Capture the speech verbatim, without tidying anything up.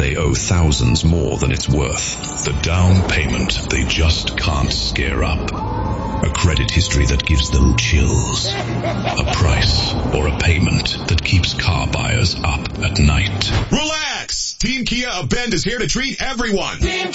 they owe thousands more than it's worth. The down payment they just can't scare up. A credit history that gives them chills. A price or a payment that keeps car buyers up at night. Relax! Team Kia of Bend is here to treat everyone.